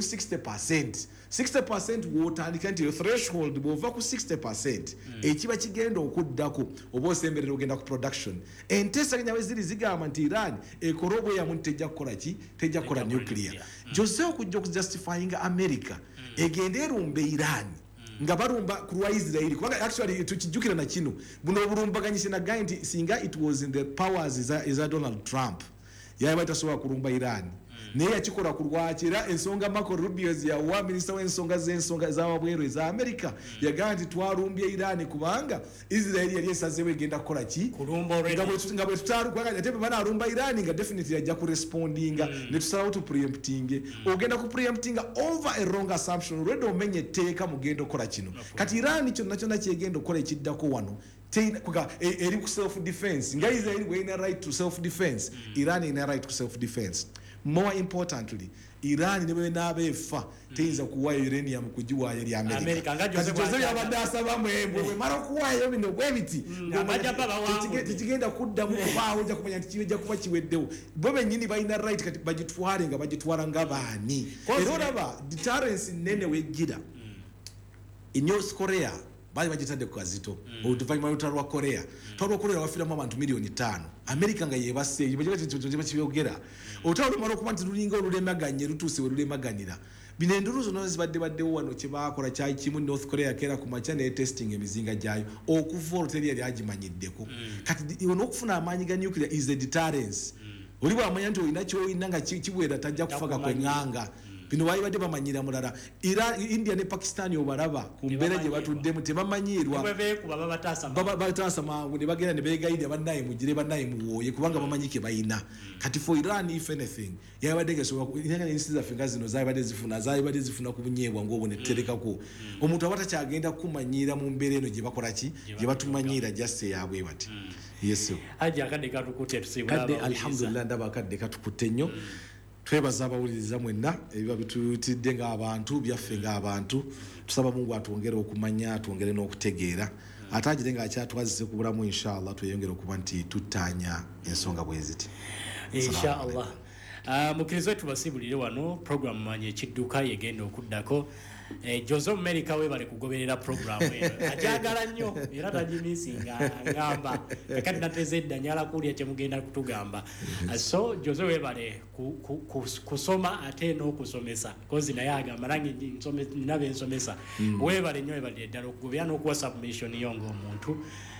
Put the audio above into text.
60% wotandika nti threshold bwova ku 60% ekiba kigenda okuddako oba osemberera ogenda ku production enteesaganya we ziri zigamba nti Iran ekora obweyamu tejja kukola ki tejja kukola nuclear Jose okujja okujustifyinga America egenda erumba Iran nga barumba ku lwa Israel kubanga actually tukijjukira na kino buno obulumbaganyise na guy nti singa it was in the powers is Donald Trump yaye batasobola kurumba Iran naye yakikola ku lwakira ensonga Marco Rubio yawa minisita w'ensonga z'awabweru za America yagamba nti twarumbye Iran kubanga Israel yali esazeewo egenda kukola ki nga bwe tutalu kubanga ate bana arumba Iran nga definitely ajja ku respondinga ne tusalawo tu preempting ogenda ku preempting over a wrong assumption already omenye teeka mugendo kola kino kati Iran kyonna kyegenda okukola ekiddako wano eri ku self defense nga Israel bwe ina right to self defense Iran ina right to self defense. More importantly, Iran ne bwe nabefa teyinza kuwayo uranium kujiwayo eri America. Jose yabadasa bamwembe bwe mara kuwayo bino bwebiti. Tikigenda kudda mu baawo nja kumanya tikijja kuba kiweddewo. Bo benyini bayina right kati bagitwale nga bagitwala ngabani. Era olaba deterrence nene wejjira. In North Korea bali bagitadde ku kazito oluvanyuma lwa Korea wafiramu abantu milioni 5 America nga yebaseeyo bakyogera olutalo lumala okuba nti lulinga olulemaganye lutuuse we lulemaganira bino endulu zonna zibaddewo wano kye baakola kyali kimu North Korea keera ku makya ne testing emizinga gyayo okuva oluteri yali agimanyiddeko kati n'okufuna amaanyi ga nuclear is a deterrence oli bwamanya nti olina ky'olina nga kiwera tajja kufaga kwenganga bino bayi badde bamanyira mulala India ne Pakistan obalaba ku mbeera gye batuddemu tebamanyirwa bataasa mangu ne bagenda ne beegayirira bannaye mugire bannaye muwooye kubanga bamanyike bayina kati for Iran if anything yabadde gesobola ensi zaffe nga zino zabadde zifuna ku bunyeebwa ng'obwo ne tuterekako omuntu abata kyagenda kumanyira mu mbeera eno gye bakola ki gye batumanyira just yaabwe bati yesu ajja kadde katukutte tusibula kadde alhamdulillah ndaba kadde katukutte nnyo twebaza abawuliriza mwenna ebiba bitutidde ng'abantu byaffe ng'abantu tusaba Mungu atwongere okumanya atwongere n'okutegeera atagire ng'akyatwazise ku bulamu inshallah tweyongere okuba nti tutanya ensonga bwe ziti inshallah. Mukirizo wetu basibulire wano program manye kidduka yegenda okuddako Jose America we bale kugoberera program eno ajagala nnyo era tajimisinga ngamba kati natezedda nyala kulya kye mugenda kutugamba so Jose we bale kusoma ate n'okusomesa kozi naye agamba nange nabe nsomesa we bale nnyo we bale ddala okugobera n'okuwa submission yongo omuntu